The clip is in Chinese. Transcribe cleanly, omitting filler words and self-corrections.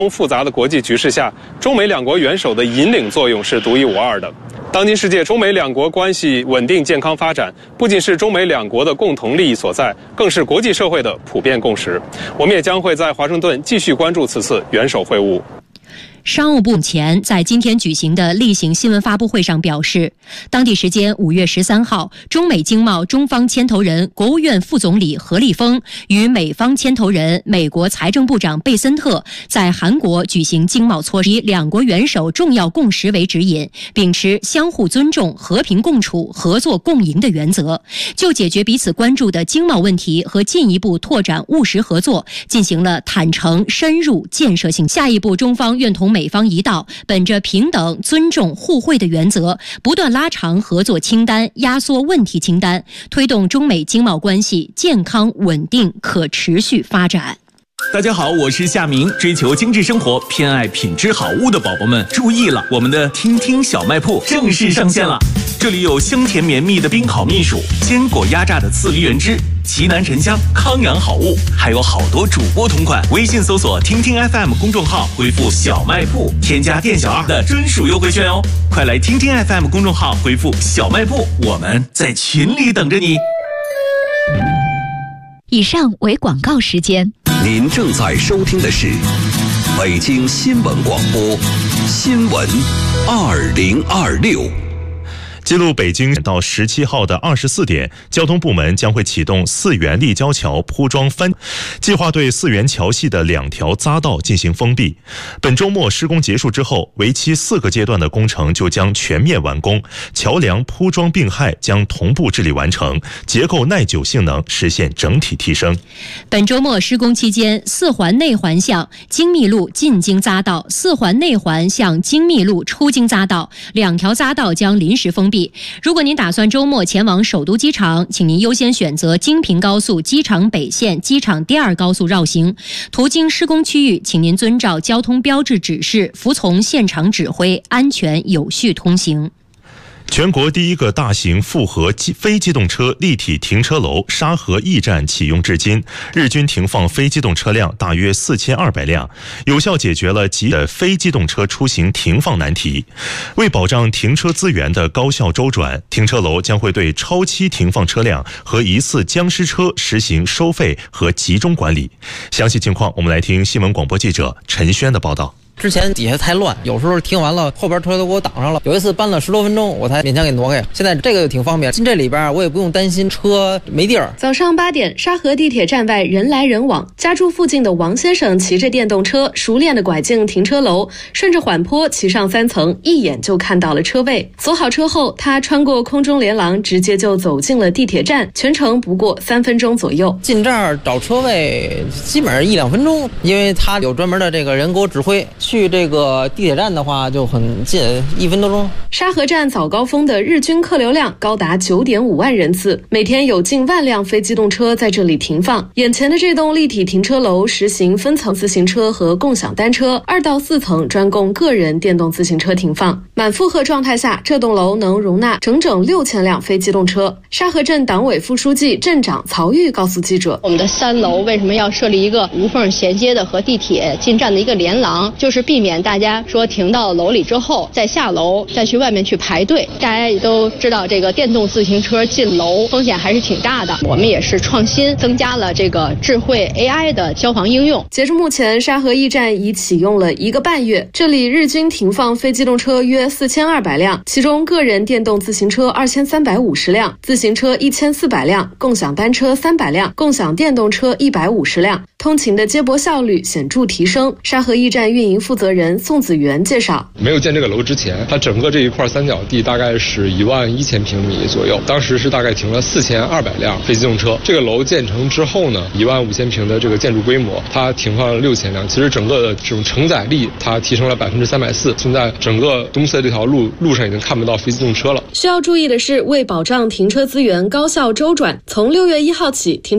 复杂的国际局势下，中美两国元首的引领作用是独一无二的。当今世界，中美两国关系稳定健康发展，不仅是中美两国的共同利益所在，更是国际社会的普遍共识。我们也将会在华盛顿继续关注此次元首会晤。 商务部前在今天举行的例行新闻发布会上表示，当地时间5月13号，中美经贸中方牵头人国务院副总理何立峰与美方牵头人美国财政部长贝森特在韩国举行经贸磋商，以两国元首重要共识为指引，秉持相互尊重、和平共处、合作共赢的原则，就解决彼此关注的经贸问题和进一步拓展务实合作进行了坦诚、深入、建设性。下一步，中方愿同美方一道，本着平等、尊重、互惠的原则，不断拉长合作清单，压缩问题清单，推动中美经贸关系健康、稳定、可持续发展。 大家好，我是夏明。追求精致生活、偏爱品质好物的宝宝们注意了，我们的听听小卖铺正式上线了。这里有香甜绵密的冰烤蜜薯、坚果压榨的刺梨原汁、奇楠沉香、康养好物，还有好多主播同款。微信搜索听听 FM 公众号，回复小卖铺，添加店小二的专属优惠券哦。快来听听 FM 公众号回复小卖铺，我们在群里等着你。 以上为广告时间。 您正在收听的是北京新闻广播新闻2026。 记录北京到17号的24点，交通部门将会启动泗源立交桥铺装翻，计划对泗源桥系的2条匝道进行封闭。本周末施工结束之后，为期4个阶段的工程就将全面完工，桥梁铺装并氦将同步治理完成，结构耐久性能实现整体提升。 本周末施工期间，4环内环向精密路进京匝道、4环内环向精密路出京匝道2条匝道将临时封闭。如果您打算周末前往首都机场，请您优先选择京平高速机场北线机场第2高速绕行。途经施工区域，请您遵照交通标志指示，服从现场指挥，安全有序通行。 全国第一个大型复合非机动车立体停车楼沙河驿站启用至今，日均停放非机动车辆大约4200辆，有效解决了的非机动车出行停放难题。为保障停车资源的高效周转，停车楼将会对超期停放车辆和疑似僵尸车实行收费和集中管理。详细情况，我们来听新闻广播记者陈轩的报道。 之前底下太乱，有时候停完了后边车都给我挡上了，有一次搬了10多分钟我才勉强给挪开。现在这个就挺方便，进这里边我也不用担心车没地儿。 早上8点，沙河地铁站外人来人往，家住附近的王先生骑着电动车熟练地拐进停车楼，顺着缓坡骑上3层，一眼就看到了车位。锁好车后，他穿过空中连廊，直接就走进了地铁站，全程不过3分钟左右。 进这儿找车位基本上1-2分钟，因为他有专门的这个人给我指挥。去这个地铁站的话就很近，1分多钟。 沙河站早高峰的日均客流量高达9.5万人次，每天有近1万辆非机动车在这里停放。眼前的这栋立体停车楼实行分层自行车和共享单车，2到4层专供个人电动自行车停放。满负荷状态下，这栋楼能容纳整整6000辆非机动车。沙河镇党委副书记、镇长曹玉告诉记者， 我们的3楼为什么要设立一个无缝衔接的和地铁进站的一个连廊，就是避免大家说停到楼里之后再下楼再去外面去排队。大家也都知道，这个电动自行车进楼风险还是挺大的，我们也是创新增加了这个智慧 AI 的消防应用。 截至目前，沙河驿站已启用了1个半月，这里日均停放非机动车约4200辆，其中个人电动自行车2350辆，自行车1400辆，共享单车300辆，共享电动车150辆，通勤的接驳效率显著提升。沙河驿站运营负责人宋子元介绍， 没有建这个楼之前，它整个这一块三角地大概是11000平米左右，当时是大概停了4200辆非机动车。这个楼建成之后呢，15000平的这个建筑规模，它停放了6000辆，其实整个的这种承载力它提升了340%。现在整个东侧这条路上已经看不到非机动车了。 需要注意的是，为保障停车资源高效周转，从6月1号起，停